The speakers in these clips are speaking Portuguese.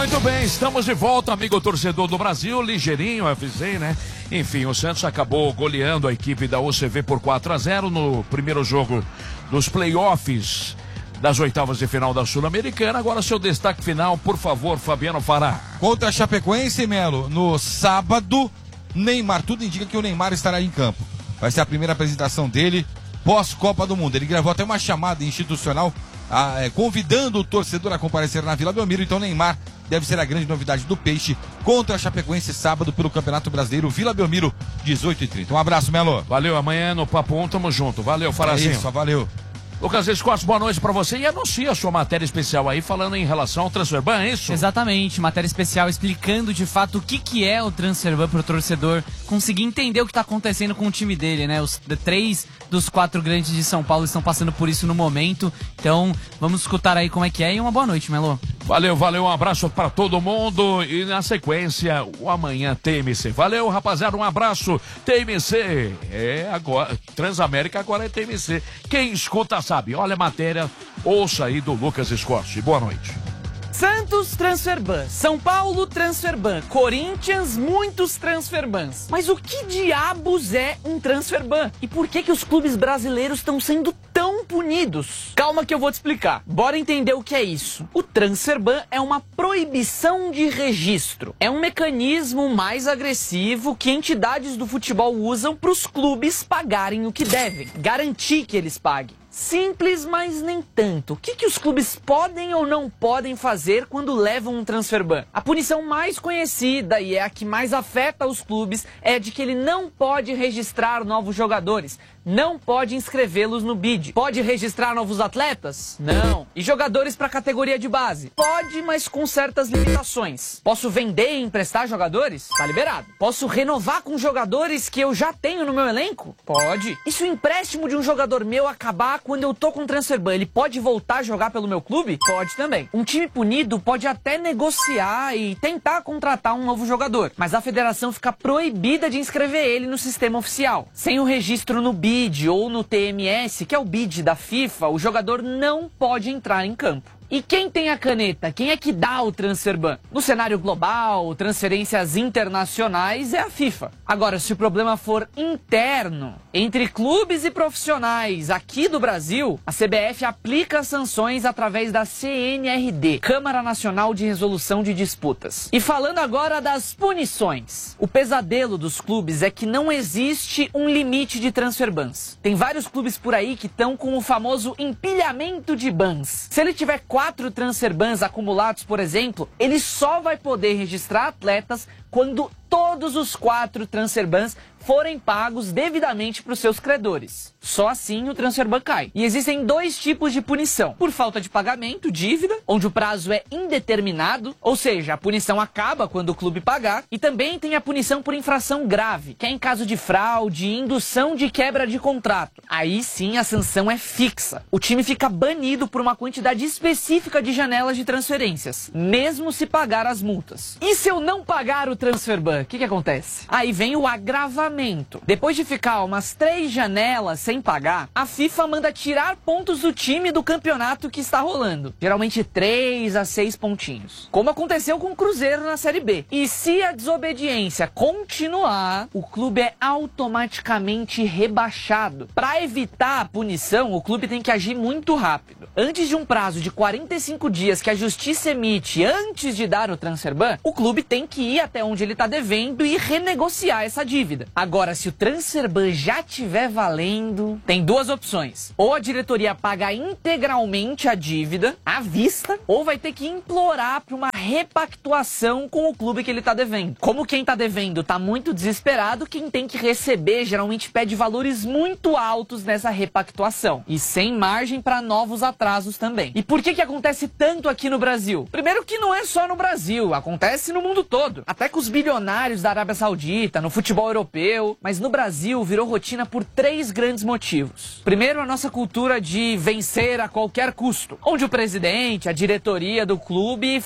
Muito bem, estamos de volta, amigo torcedor do Brasil, ligeirinho, avisei, né? Enfim, o Santos acabou goleando a equipe da UCV por 4-0 no primeiro jogo dos playoffs das oitavas de final da Sul-Americana. Agora seu destaque final, por favor, Fabiano Fará. Contra a Chapecoense, Melo, no sábado, Neymar, tudo indica que o Neymar estará em campo. Vai ser a primeira apresentação dele pós-Copa do Mundo. Ele gravou até uma chamada institucional convidando o torcedor a comparecer na Vila Belmiro. Então Neymar deve ser a grande novidade do Peixe contra a Chapecoense sábado pelo Campeonato Brasileiro, Vila Belmiro, 18h30. Um abraço, Melo. Valeu, amanhã no Papo 1, tamo junto. Valeu, Farazinho. Isso, valeu. Lucas Escorte, boa noite pra você e anuncia a sua matéria especial aí falando em relação ao Transferban, é isso? Exatamente, matéria especial explicando de fato o que é o Transferban pro torcedor conseguir entender o que tá acontecendo com o time dele, né? Os 3 dos 4 grandes de São Paulo estão passando por isso no momento, então vamos escutar aí como é que é e uma boa noite, Melo. Valeu, um abraço pra todo mundo e na sequência o Amanhã TMC. Valeu, rapaziada, um abraço, TMC. Agora, Transamérica agora é TMC. Quem escuta sabe. Olha a matéria, ouça aí do Lucas Escorte. Boa noite. Santos, Transferban. São Paulo, Transferban. Corinthians, muitos Transferbans. Mas o que diabos é um Transferban? E por que os clubes brasileiros estão sendo tão punidos? Calma que eu vou te explicar. Bora entender o que é isso. O Transferban é uma proibição de registro. É um mecanismo mais agressivo que entidades do futebol usam para os clubes pagarem o que devem. Garantir que eles paguem. Simples, mas nem tanto. O que os clubes podem ou não podem fazer quando levam um Transferban? A punição mais conhecida e é a que mais afeta os clubes é de que ele não pode registrar novos jogadores, não pode inscrevê-los no BID. Pode registrar novos atletas? Não. E jogadores para a categoria de base? Pode, mas com certas limitações. Posso vender e emprestar jogadores? Tá liberado. Posso renovar com jogadores que eu já tenho no meu elenco? Pode. E se o empréstimo de um jogador meu acabar quando eu tô com o Transferban, ele pode voltar a jogar pelo meu clube? Pode também. Um time punido pode até negociar e tentar contratar um novo jogador, mas a federação fica proibida de inscrever ele no sistema oficial. Sem o registro no BID ou no TMS, que é o BID da FIFA, o jogador não pode entrar em campo. E quem tem a caneta? Quem é que dá o Transferban? No cenário global, transferências internacionais, é a FIFA. Agora, se o problema for interno, entre clubes e profissionais aqui do Brasil, a CBF aplica sanções através da CNRD, Câmara Nacional de Resolução de Disputas. E falando agora das punições. O pesadelo dos clubes é que não existe um limite de Transferbans. Tem vários clubes por aí que estão com o famoso empilhamento de bans. Se ele tiver 4 Transferbans acumulados, por exemplo, ele só vai poder registrar atletas quando todos os 4 Transferbans forem pagos devidamente para os seus credores. Só assim o Transferban cai. E existem 2 tipos de punição. Por falta de pagamento, dívida, onde o prazo é indeterminado, ou seja, a punição acaba quando o clube pagar. E também tem a punição por infração grave, que é em caso de fraude e indução de quebra de contrato. Aí sim a sanção é fixa. O time fica banido por uma quantidade específica de janelas de transferências, mesmo se pagar as multas. E se eu não pagar o Transferban, o que acontece? Aí vem o agravamento. Depois de ficar umas 3 janelas sem pagar, a FIFA manda tirar pontos do time do campeonato que está rolando. Geralmente 3 a 6 pontinhos. Como aconteceu com o Cruzeiro na Série B. E se a desobediência continuar, o clube é automaticamente rebaixado. Para evitar a punição, o clube tem que agir muito rápido. Antes de um prazo de 45 dias que a justiça emite antes de dar o Transferban, o clube tem que ir até onde ele está devendo e renegociar essa dívida. Agora, se o Transferban já estiver valendo, tem 2 opções. Ou a diretoria paga integralmente a dívida, à vista, ou vai ter que implorar para uma repactuação com o clube que ele está devendo. Como quem está devendo está muito desesperado, quem tem que receber geralmente pede valores muito altos nessa repactuação. E sem margem para novos atrasos também. E por que acontece tanto aqui no Brasil? Primeiro que não é só no Brasil, acontece no mundo todo. Até com os bilionários da Arábia Saudita, no futebol europeu, mas no Brasil virou rotina por 3 grandes motivos. Primeiro, a nossa cultura de vencer a qualquer custo, onde o presidente, a diretoria do clube faz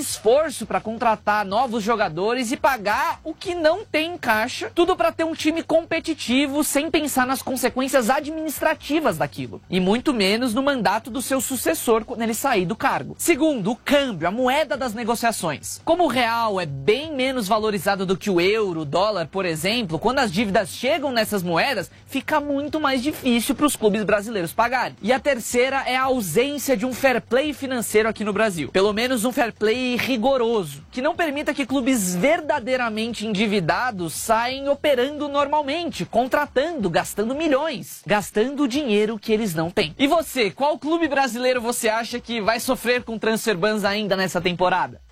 esforço para contratar novos jogadores e pagar o que não tem em caixa, tudo para ter um time competitivo sem pensar nas consequências administrativas daquilo, e muito menos no mandato do seu sucessor quando ele sair do cargo. Segundo, o câmbio, a moeda das negociações. Como o real é bem menos valorizado do que o euro, o dólar, por exemplo, quando as dívidas chegam nessas moedas, fica muito mais difícil para os clubes brasileiros pagarem. E a terceira é a ausência de um fair play financeiro aqui no Brasil. Pelo menos um fair play rigoroso, que não permita que clubes verdadeiramente endividados saem operando normalmente, contratando, gastando milhões, gastando o dinheiro que eles não têm. E você, qual clube brasileiro você acha que vai sofrer com transfer bans ainda nessa temporada?